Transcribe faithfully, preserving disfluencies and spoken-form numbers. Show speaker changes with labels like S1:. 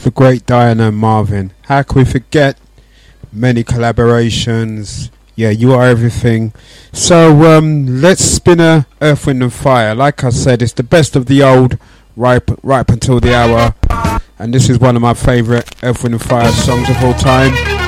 S1: the great Diana and Marvin. How can we forget? Many collaborations. Yeah, you are everything. So um, let's spin a Earth, Wind and Fire. Like I said, it's the best of the old, right, right up until the hour. And this is one of my favourite Earth, Wind and Fire songs of all time.